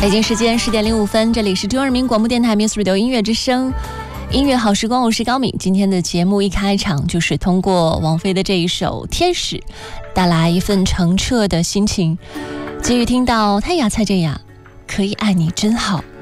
北京时间10点05分，这里是中央人民广播电台 Music Radio 音乐之声，音乐好时光，我是高敏。今天的节目一开场就是通过王菲的这一首《天使》，带来一份澄澈的心情。继续听到泰雅蔡健雅，可以爱你真好。